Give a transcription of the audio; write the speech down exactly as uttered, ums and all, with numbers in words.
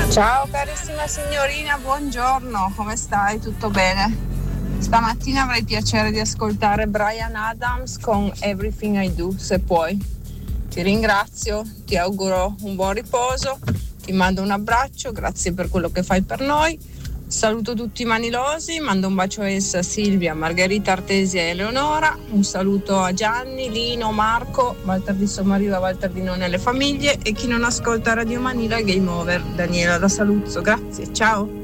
Ciao carissima signorina, buongiorno, come stai? Tutto bene? Stamattina avrei piacere di ascoltare Bryan Adams con Everything I Do, se puoi. Ti ringrazio, ti auguro un buon riposo, ti mando un abbraccio, grazie per quello che fai per noi. Saluto tutti i manilosi, mando un bacio a Elsa, Silvia, Margherita, Artesia e Eleonora, un saluto a Gianni, Lino, Marco, Walter di Somariva, Walter di Non e le famiglie, e chi non ascolta Radio Manila Game Over. Daniela da Saluzzo, grazie, ciao.